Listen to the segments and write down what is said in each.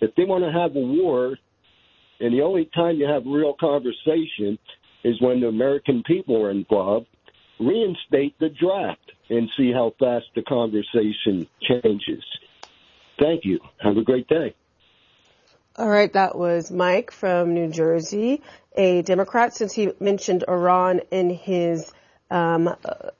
if they want to have a war, and the only time you have real conversation is when the American people are involved, reinstate the draft and see how fast the conversation changes. Thank you. Have a great day. All right, that was Mike from New Jersey, a Democrat. Since he mentioned Iran in his comment,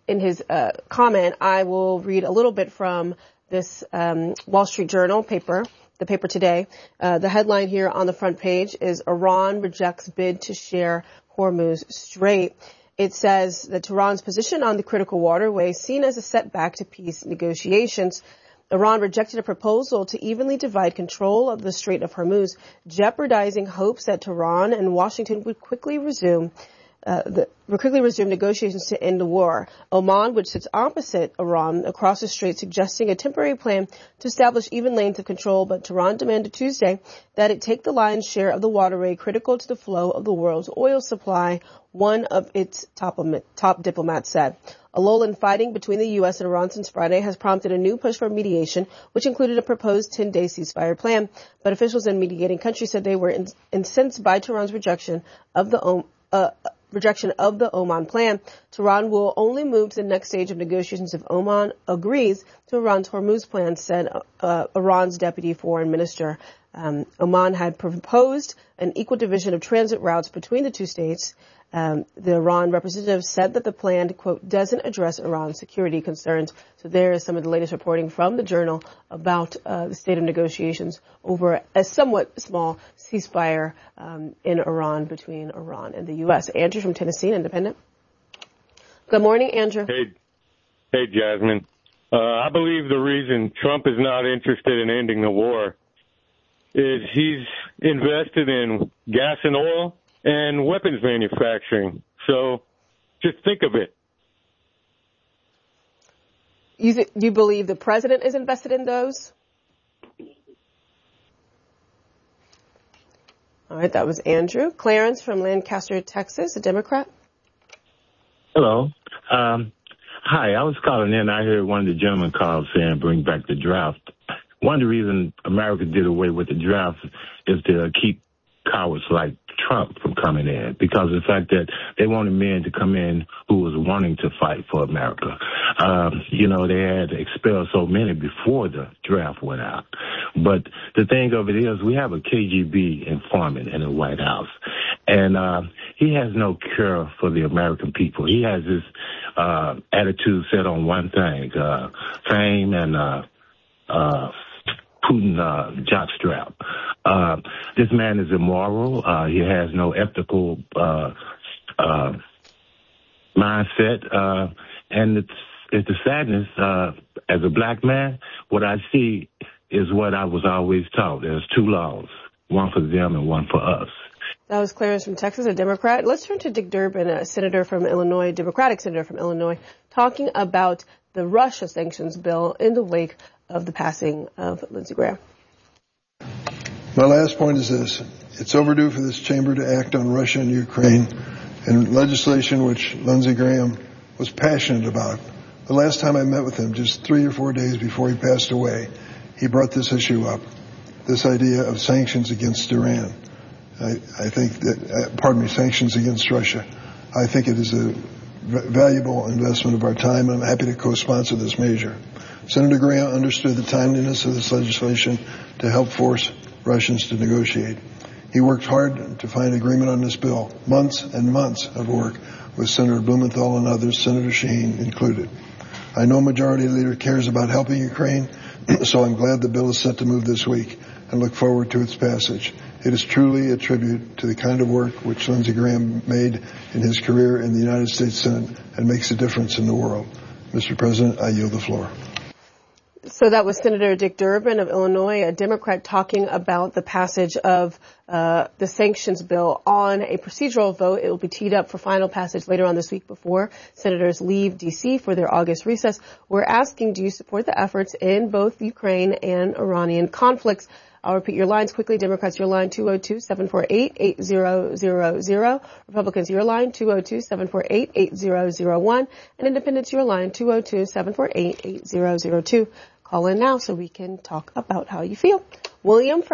I will read a little bit from this Wall Street Journal paper, the paper today. The headline here on the front page is Iran rejects bid to share Hormuz Strait. It says that Tehran's position on the critical waterway seen as a setback to peace negotiations. Iran rejected a proposal to evenly divide control of the Strait of Hormuz, jeopardizing hopes that Tehran and Washington would quickly resume negotiations to end the war. Oman, which sits opposite Iran across the strait, suggesting a temporary plan to establish even lanes of control, but Tehran demanded Tuesday that it take the lion's share of the waterway critical to the flow of the world's oil supply, one of its top diplomats said. A lull in fighting between the U.S. and Iran since Friday has prompted a new push for mediation, which included a proposed 10-day ceasefire plan. But officials in mediating countries said they were incensed by Tehran's rejection of the Oman plan. Tehran will only move to the next stage of negotiations if Oman agrees to Iran's Hormuz plan, said Iran's deputy foreign minister. Oman had proposed an equal division of transit routes between the two states. The Iran representative said that the plan, quote, doesn't address Iran's security concerns. So there is some of the latest reporting from the Journal about the state of negotiations over a somewhat small ceasefire in Iran between Iran and the U.S. Andrew from Tennessee, Independent. Good morning, Andrew. Hey, Jasmine. I believe the reason Trump is not interested in ending the war is he's invested in gas and oil and weapons manufacturing. So just think of it. You believe the president is invested in those? All right, that was Andrew. Clarence from Lancaster, Texas, a Democrat. Hello. Hi, I was calling in. I heard one of the gentlemen call saying bring back the draft. One of the reasons America did away with the draft is to keep cowards like Trump from coming in, because of the fact that they wanted men to come in who was wanting to fight for America. They had expelled so many before the draft went out. But the thing of it is, we have a KGB informant in the White House, and he has no cure for the American people. He has this attitude set on one thing, fame and Putin jockstrap. This man is immoral. He has no ethical mindset, and it's the sadness. As a black man, what I see is what I was always taught. There's two laws, one for them and one for us. That was Clarence from Texas, a Democrat. Let's turn to Dick Durbin, a senator from Illinois, Democratic senator from Illinois, talking about the Russia sanctions bill in the wake of the passing of Lindsey Graham. My last point is this. It's overdue for this chamber to act on Russia and Ukraine and legislation which Lindsey Graham was passionate about. The last time I met with him, just 3 or 4 days before he passed away, he brought this issue up, this idea of sanctions against Iran. I think that, sanctions against Russia. I think it is a valuable investment of our time, and I'm happy to co-sponsor this measure. Senator Graham understood the timeliness of this legislation to help force Russians to negotiate. He worked hard to find agreement on this bill, months and months of work with Senator Blumenthal and others, Senator Shaheen included. I know Majority Leader cares about helping Ukraine, so I'm glad the bill is set to move this week and look forward to its passage. It is truly a tribute to the kind of work which Lindsey Graham made in his career in the United States Senate and makes a difference in the world. Mr. President, I yield the floor. So that was Senator Dick Durbin of Illinois, a Democrat, talking about the passage of the sanctions bill on a procedural vote. It will be teed up for final passage later on this week before senators leave D.C. for their August recess. We're asking, do you support the efforts in both Ukraine and Iranian conflicts? I'll repeat your lines quickly. Democrats, your line 202-748-8000. Republicans, your line 202-748-8001. And Independents, your line 202-748-8002. Call in now so we can talk about how you feel. William from